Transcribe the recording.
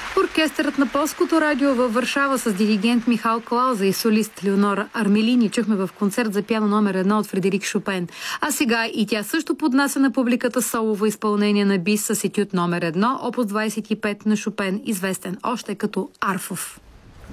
Оркестърът на Полското радио във Варшава с диригент Михал Клауза и солист Леонора Армелини чухме в концерт за пиано номер 1 от Фредерик Шопен. А сега и тя също поднася на публиката солово изпълнение на бис с етюд номер 1, опус 25 на Шопен, известен още като Арфов.